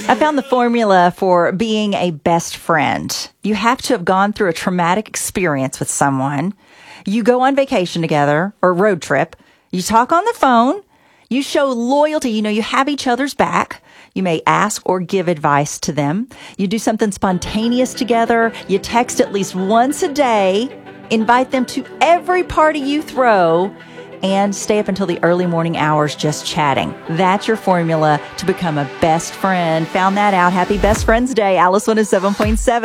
I found the formula for being a best friend. You have to have gone through a traumatic experience with someone. You go on vacation together or road trip. You talk on the phone. You show loyalty. You know, you have each other's back. You may ask or give advice to them. You do something spontaneous together. You text at least once a day. Invite them to every party you throw. And stay up until the early morning hours just chatting. That's your formula to become a best friend. Found that out. Happy Best Friends Day. Alice 107.7.